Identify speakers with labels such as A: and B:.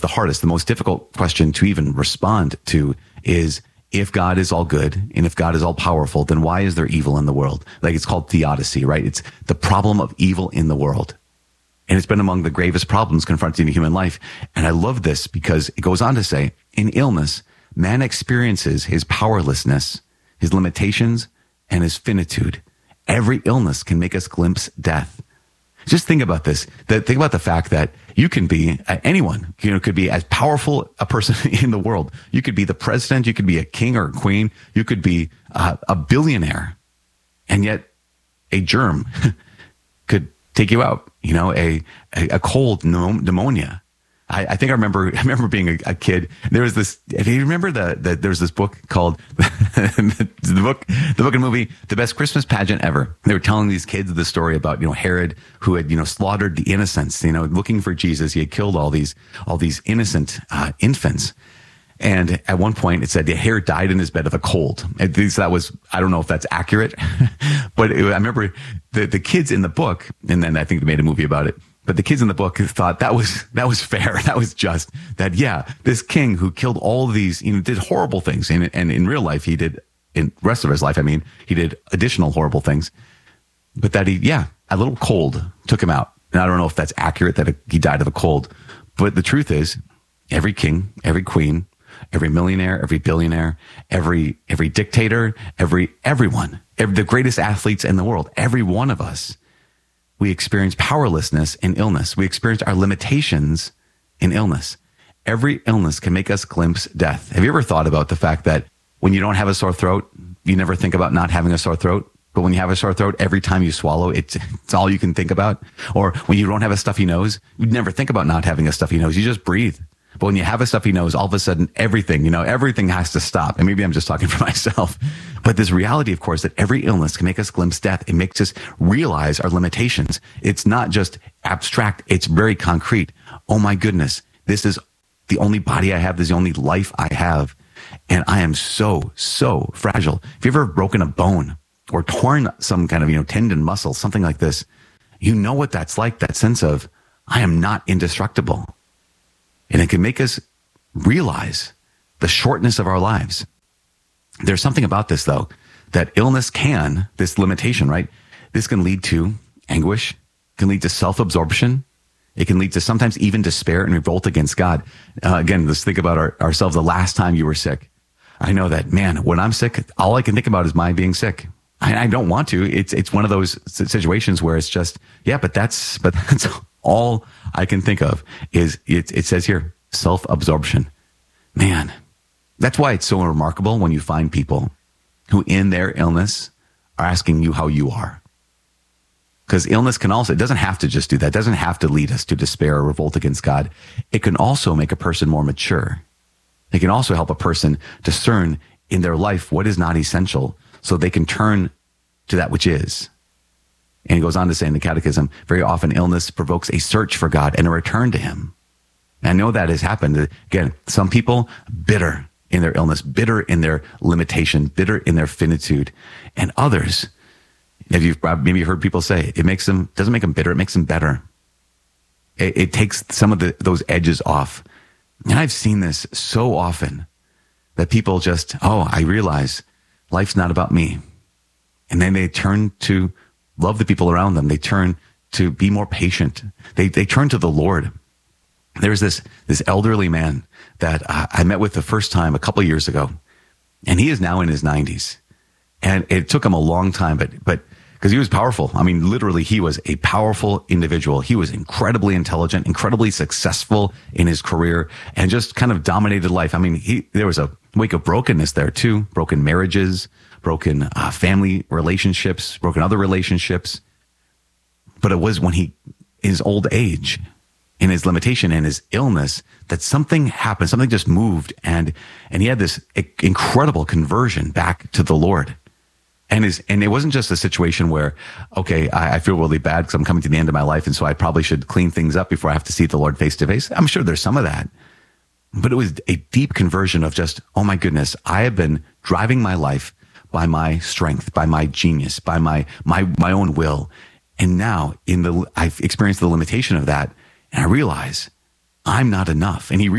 A: the hardest, the most difficult question to even respond to is, if God is all good and if God is all powerful, then why is there evil in the world? Like, it's called theodicy, right? It's the problem of evil in the world. And it's been among the gravest problems confronting human life. And I love this because it goes on to say, in illness, man experiences his powerlessness, his limitations, and his finitude. Every illness can make us glimpse death. Just think about this. Think about the fact that you can be anyone, could be as powerful a person in the world. You could be the president. You could be a king or a queen. You could be a billionaire. And yet a germ could take you out, a cold pneumonia. I think I remember being a kid. There was this, if you remember there was this book called the book and movie, The Best Christmas Pageant Ever. They were telling these kids the story about, Herod, who had, slaughtered the innocents, looking for Jesus. He had killed all these innocent infants. And at one point it said Herod died in his bed of a cold. At least that was, I don't know if that's accurate, but I remember the kids in the book, and then I think they made a movie about it. But the kids in the book thought that was fair. That was just that. Yeah, this king who killed all of these, did horrible things. And in real life, he did, in the rest of his life, he did additional horrible things. But that a little cold took him out. And I don't know if that's accurate that he died of a cold. But the truth is, every king, every queen, every millionaire, every billionaire, every dictator, everyone, the greatest athletes in the world, every one of us, we experience powerlessness in illness. We experience our limitations in illness. Every illness can make us glimpse death. Have you ever thought about the fact that when you don't have a sore throat, you never think about not having a sore throat? But when you have a sore throat, every time you swallow, it's all you can think about. Or when you don't have a stuffy nose, you never think about not having a stuffy nose. You just breathe. But when you have a stuffy nose, all of a sudden, everything has to stop. And maybe I'm just talking for myself. But this reality, of course, that every illness can make us glimpse death. It makes us realize our limitations. It's not just abstract. It's very concrete. Oh my goodness. This is the only body I have. This is the only life I have. And I am so, so fragile. If you've ever broken a bone or torn some kind of, tendon, muscle, something like this, you know what that's like, that sense of, I am not indestructible. And it can make us realize the shortness of our lives. There's something about this, though, that illness this limitation, right? This can lead to anguish, can lead to self-absorption. It can lead to sometimes even despair and revolt against God. Again, let's think about ourselves the last time you were sick. I know that, man, when I'm sick, all I can think about is my being sick. I don't want to. It's one of those situations where it's just, but that's all I can think of is it says here, self-absorption. Man, that's why it's so remarkable when you find people who in their illness are asking you how you are. Because illness can also, it doesn't have to just do that. It doesn't have to lead us to despair or revolt against God. It can also make a person more mature. It can also help a person discern in their life what is not essential so they can turn to that which is. And he goes on to say in the Catechism, very often illness provokes a search for God and a return to him. And I know that has happened. Again, some people bitter in their illness, bitter in their limitation, bitter in their finitude. And others, if you've maybe heard people say, doesn't make them bitter, it makes them better. It takes some of those edges off. And I've seen this so often that people just, I realize life's not about me. And then they turn to love the people around them. They turn to be more patient. They turn to the Lord. There's this elderly man that I met with the first time a couple of years ago, and he is now in his 90s. And it took him a long time, but because he was powerful. I mean, literally, he was a powerful individual. He was incredibly intelligent, incredibly successful in his career, and just kind of dominated life. I mean, there was a wake of brokenness there too, broken marriages, broken family relationships, broken other relationships. But it was when in his old age, in his limitation and his illness, that something happened, something just moved, and he had this incredible conversion back to the Lord. And it wasn't just a situation where, okay, I feel really bad because I'm coming to the end of my life, and so I probably should clean things up before I have to see the Lord face to face. I'm sure there's some of that. But it was a deep conversion of just, oh my goodness, I have been driving my life by my strength, by my genius, by my own will. And now I've experienced the limitation of that, and I realize I'm not enough. And he